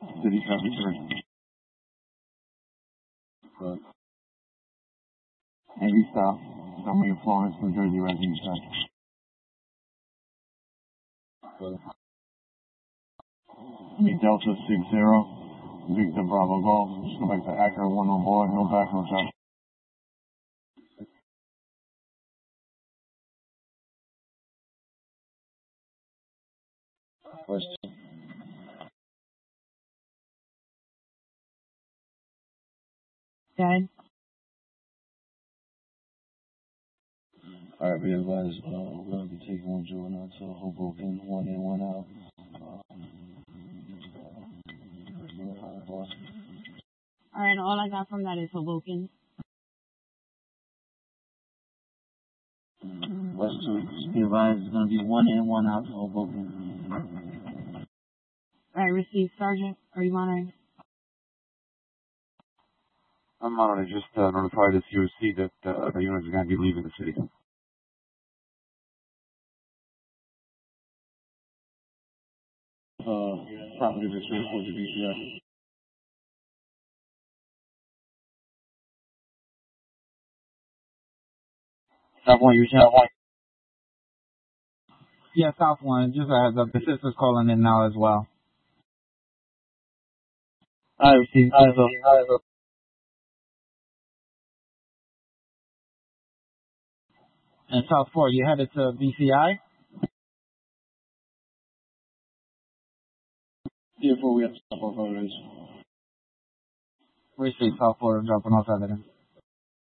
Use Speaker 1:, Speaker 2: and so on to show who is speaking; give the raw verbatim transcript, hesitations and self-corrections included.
Speaker 1: City copy three. Good. Navy South. Somebody in Florence, New Jersey resident check. Good. Navy Delta six zero. Victor Bravo Golf. Just go back to Acura one on board. No background check. Question.
Speaker 2: Good.
Speaker 1: Alright, be advised, uh, we're going to be taking one juvenile to Hoboken, one in, one out.
Speaker 2: All right, all I got from that is Hoboken.
Speaker 1: West two, be advised, it's going to be one in, one out to Hoboken.
Speaker 2: All right, received, Sergeant. Are you monitoring?
Speaker 1: I'm monitoring, just uh, notified the C O C that uh, the units are going to be leaving the city. Uh, property was transferred to B C I. South one, you South one.
Speaker 3: Yeah, South one. Just a heads up. The sister's calling in now as well.
Speaker 1: I received. I received.
Speaker 3: And South four, you headed to B C I?
Speaker 1: Yeah, before we have to stop our photos.
Speaker 3: Received South four dropping off evidence.